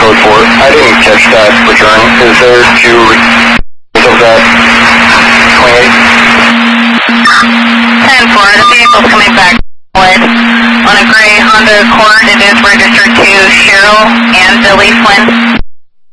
code 4. I didn't catch that return. Is there two of that 28? 10-4, the vehicle's coming back on a gray Honda Accord. It is registered to Cheryl and Billy Flynn.